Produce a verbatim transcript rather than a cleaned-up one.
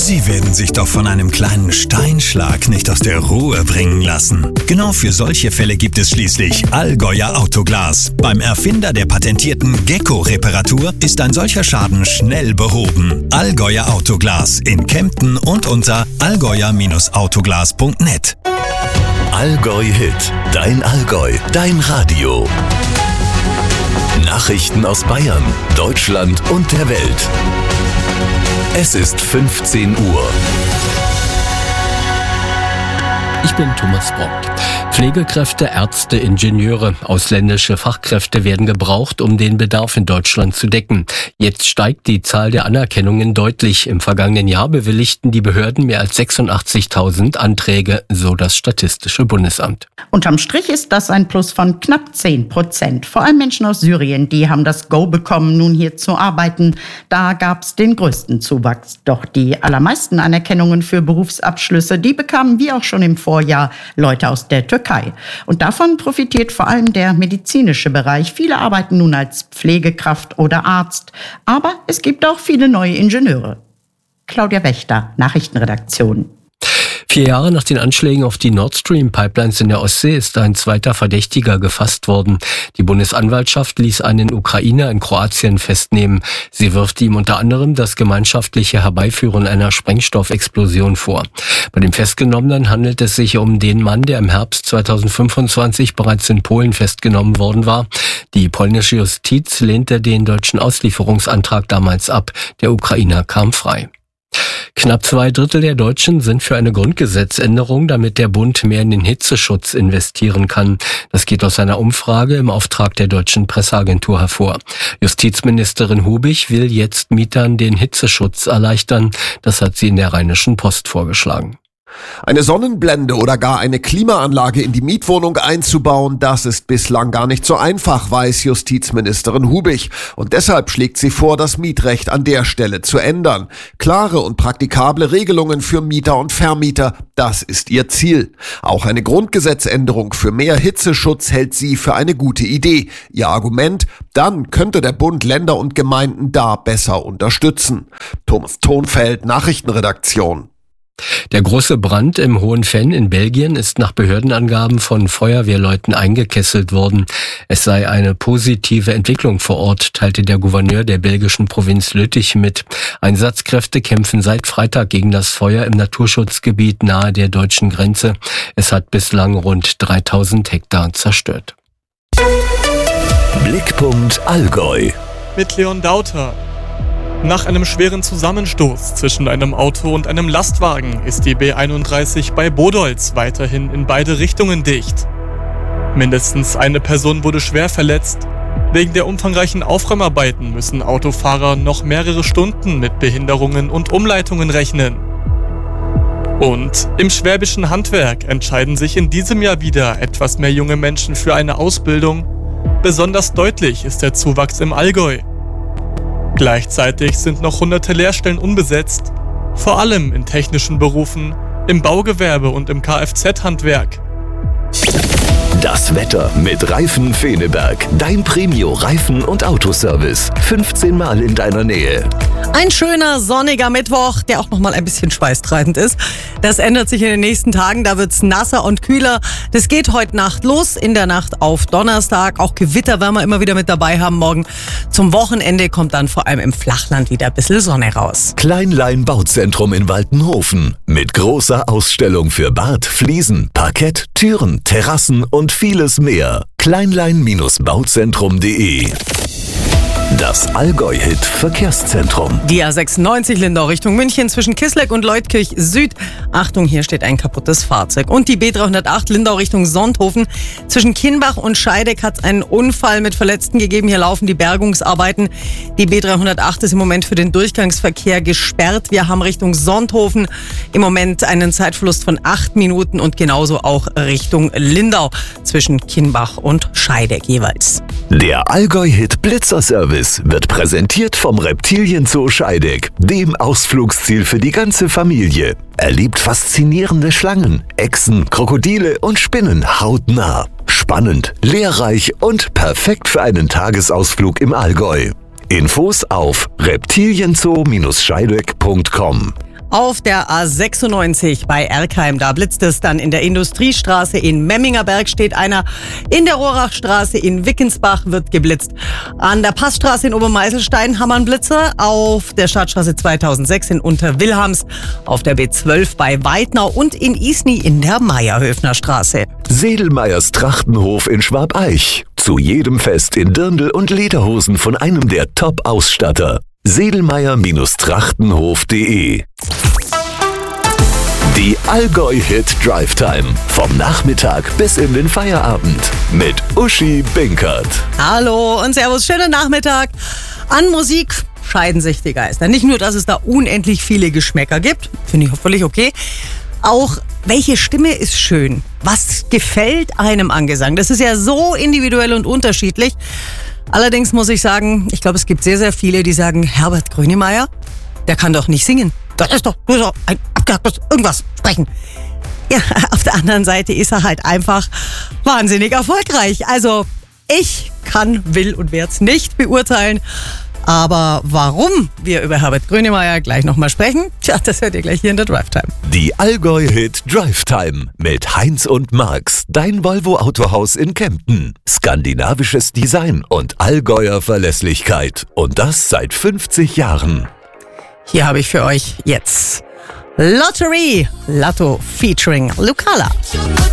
Sie werden sich doch von einem kleinen Steinschlag nicht aus der Ruhe bringen lassen. Genau für solche Fälle gibt es schließlich Allgäuer Autoglas. Beim Erfinder der patentierten Gecko-Reparatur ist ein solcher Schaden schnell behoben. Allgäuer Autoglas in Kempten und unter allgäuer Autoglas punkt net. Allgäu Hit, dein Allgäu, dein Radio. Nachrichten aus Bayern, Deutschland und der Welt. Es ist fünfzehn Uhr. Ich bin Thomas Brock. Pflegekräfte, Ärzte, Ingenieure, ausländische Fachkräfte werden gebraucht, um den Bedarf in Deutschland zu decken. Jetzt steigt die Zahl der Anerkennungen deutlich. Im vergangenen Jahr bewilligten die Behörden mehr als sechsundachtzigtausend Anträge, so das Statistische Bundesamt. Unterm Strich ist das ein Plus von knapp zehn Prozent. Vor allem Menschen aus Syrien, die haben das Go bekommen, nun hier zu arbeiten. Da gab es den größten Zuwachs. Doch die allermeisten Anerkennungen für Berufsabschlüsse, die bekamen wie auch schon im Vorjahr Leute aus der Türkei. Und davon profitiert vor allem der medizinische Bereich. Viele arbeiten nun als Pflegekraft oder Arzt. Aber es gibt auch viele neue Ingenieure. Claudia Wächter, Nachrichtenredaktion. Vier Jahre nach den Anschlägen auf die Nord Stream Pipelines in der Ostsee ist ein zweiter Verdächtiger gefasst worden. Die Bundesanwaltschaft ließ einen Ukrainer in Kroatien festnehmen. Sie wirft ihm unter anderem das gemeinschaftliche Herbeiführen einer Sprengstoffexplosion vor. Bei dem Festgenommenen handelt es sich um den Mann, der im Herbst zweitausendfünfundzwanzig bereits in Polen festgenommen worden war. Die polnische Justiz lehnte den deutschen Auslieferungsantrag damals ab. Der Ukrainer kam frei. Knapp zwei Drittel der Deutschen sind für eine Grundgesetzänderung, damit der Bund mehr in den Hitzeschutz investieren kann. Das geht aus einer Umfrage im Auftrag der Deutschen Presseagentur hervor. Justizministerin Hubich will jetzt Mietern den Hitzeschutz erleichtern. Das hat sie in der Rheinischen Post vorgeschlagen. Eine Sonnenblende oder gar eine Klimaanlage in die Mietwohnung einzubauen, das ist bislang gar nicht so einfach, weiß Justizministerin Hubich. Und deshalb schlägt sie vor, das Mietrecht an der Stelle zu ändern. Klare und praktikable Regelungen für Mieter und Vermieter, das ist ihr Ziel. Auch eine Grundgesetzänderung für mehr Hitzeschutz hält sie für eine gute Idee. Ihr Argument, dann könnte der Bund Länder und Gemeinden da besser unterstützen. Thomas Thonfeld, Nachrichtenredaktion. Der große Brand im Hohen Venn in Belgien ist nach Behördenangaben von Feuerwehrleuten eingekesselt worden. Es sei eine positive Entwicklung vor Ort, teilte der Gouverneur der belgischen Provinz Lüttich mit. Einsatzkräfte kämpfen seit Freitag gegen das Feuer im Naturschutzgebiet nahe der deutschen Grenze. Es hat bislang rund dreitausend Hektar zerstört. Blickpunkt Allgäu. Mit Leon Dauter. Nach einem schweren Zusammenstoß zwischen einem Auto und einem Lastwagen ist die B einunddreißig bei Bodolz weiterhin in beide Richtungen dicht. Mindestens eine Person wurde schwer verletzt. Wegen der umfangreichen Aufräumarbeiten müssen Autofahrer noch mehrere Stunden mit Behinderungen und Umleitungen rechnen. Und im schwäbischen Handwerk entscheiden sich in diesem Jahr wieder etwas mehr junge Menschen für eine Ausbildung. Besonders deutlich ist der Zuwachs im Allgäu. Gleichzeitig sind noch hunderte Lehrstellen unbesetzt, vor allem in technischen Berufen, im Baugewerbe und im Kfz-Handwerk. Das Wetter mit Reifen Feneberg. Dein Premio-Reifen- und Autoservice. fünfzehn Mal in deiner Nähe. Ein schöner, sonniger Mittwoch, der auch nochmal ein bisschen schweißtreibend ist. Das ändert sich in den nächsten Tagen, da wird's nasser und kühler. Das geht heute Nacht los, in der Nacht auf Donnerstag. Auch Gewitter werden wir immer wieder mit dabei haben morgen. Zum Wochenende kommt dann vor allem im Flachland wieder ein bisschen Sonne raus. Kleinlein Bauzentrum in Waltenhofen. Mit großer Ausstellung für Bad, Fliesen, Parkett, Türen, Terrassen und vieles mehr. Kleinlein Bauzentrum punkt de. Das Allgäu-Hit Verkehrszentrum. Die A sechsundneunzig Lindau Richtung München zwischen Kisleck und Leutkirch Süd. Achtung, hier steht ein kaputtes Fahrzeug. Und die B dreihundertacht Lindau Richtung Sonthofen. Zwischen Kienbach und Scheideck hat es einen Unfall mit Verletzten gegeben. Hier laufen die Bergungsarbeiten. Die B dreihundertacht ist im Moment für den Durchgangsverkehr gesperrt. Wir haben Richtung Sonthofen im Moment einen Zeitverlust von acht Minuten und genauso auch Richtung Lindau zwischen Kienbach und Scheideck jeweils. Der Allgäu-Hit Blitzerservice wird präsentiert vom Reptilienzoo Scheideck, dem Ausflugsziel für die ganze Familie. Erlebt faszinierende Schlangen, Echsen, Krokodile und Spinnen hautnah. Spannend, lehrreich und perfekt für einen Tagesausflug im Allgäu. Infos auf reptilienzoo Scheideck punkt com. Auf der A sechsundneunzig bei Erkheim, da blitzt es dann. In der Industriestraße in Memmingerberg steht einer. In der Rohrachstraße in Wickensbach wird geblitzt. An der Passstraße in Obermeiselstein haben wir einen Blitzer. Auf der Stadtstraße zweitausendsechs in Unterwilhams. Auf der B zwölf bei Weidnau und in Isny in der Meierhöfner Straße. Sedelmeyers Trachtenhof in Schwabeich. Zu jedem Fest in Dirndl und Lederhosen von einem der Top-Ausstatter. sedelmeyer Trachtenhof punkt de. Die Allgäu-Hit Drive Time. Vom Nachmittag bis in den Feierabend. Mit Uschi Binkert. Hallo und servus, schönen Nachmittag. An Musik scheiden sich die Geister. Nicht nur, dass es da unendlich viele Geschmäcker gibt, finde ich völlig okay. Auch, welche Stimme ist schön? Was gefällt einem an Gesang? Das ist ja so individuell und unterschiedlich. Allerdings muss ich sagen, ich glaube, es gibt sehr, sehr viele, die sagen, Herbert Grönemeyer, der kann doch nicht singen. Das ist doch nur so ein abgehacktes irgendwas sprechen. Ja, auf der anderen Seite ist er halt einfach wahnsinnig erfolgreich. Also ich kann, will und werde es nicht beurteilen. Aber warum wir über Herbert Grönemeyer gleich nochmal sprechen, tja, das hört ihr gleich hier in der Drive Time. Die Allgäu-Hit Drive Time mit Heinz und Marx, dein Volvo-Autohaus in Kempten. Skandinavisches Design und Allgäuer Verlässlichkeit. Und das seit fünfzig Jahren. Hier habe ich für euch jetzt Lottery, Lotto featuring Lucala.